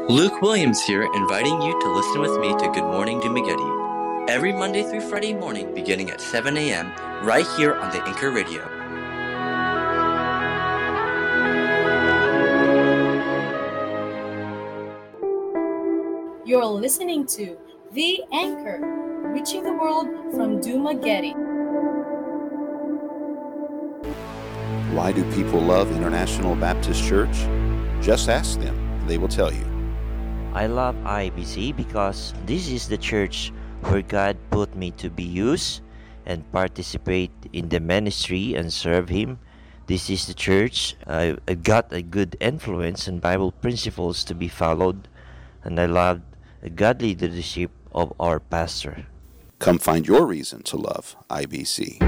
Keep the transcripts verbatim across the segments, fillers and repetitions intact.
Luke Williams here, inviting you to listen with me to Good Morning Dumageddon, every Monday through Friday morning beginning at seven a.m. right here on the Anchor Radio. You're listening to The Anchor, reaching the world from Dumageddon. Why do people love International Baptist Church? Just ask them, they will tell you. I love I B C because this is the church where God put me to be used and participate in the ministry and serve Him. This is the church I I got a good influence and Bible principles to be followed, and I love the godly leadership of our pastor. Come find your reason to love I B C.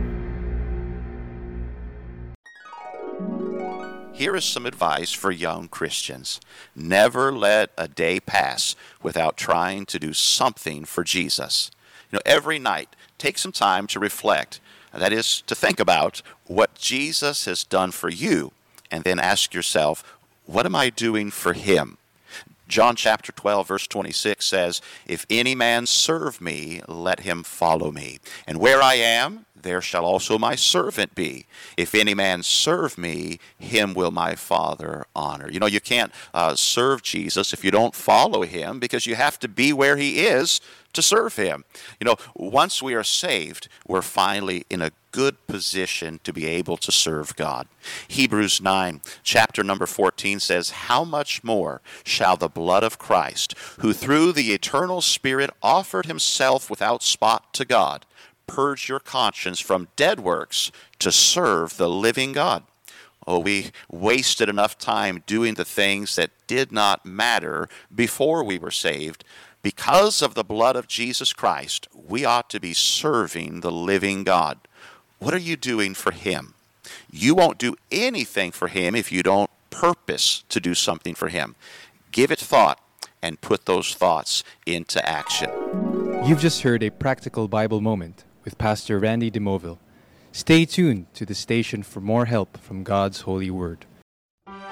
Here is some advice for young Christians. Never let a day pass without trying to do something for Jesus. You know, every night, take some time to reflect. That is, to think about what Jesus has done for you, and then ask yourself, what am I doing for Him? John chapter twelve, verse twenty-six says, "If any man serve me, let him follow me. And where I am, there shall also my servant be. If any man serve me, him will my Father honor." You know, you can't uh, serve Jesus if you don't follow Him, because you have to be where He is to serve Him. You know, once we are saved, we're finally in a good position to be able to serve God. Hebrews nine, chapter number fourteen says, "How much more shall the blood of Christ, who through the eternal Spirit offered Himself without spot to God, purge your conscience from dead works to serve the living God?" Oh, we wasted enough time doing the things that did not matter before we were saved. Because of the blood of Jesus Christ, we ought to be serving the living God. What are you doing for Him? You won't do anything for Him if you don't purpose to do something for Him. Give it thought and put those thoughts into action. You've just heard a practical Bible moment with Pastor Randy DeMoville. Stay tuned to the station for more help from God's holy word.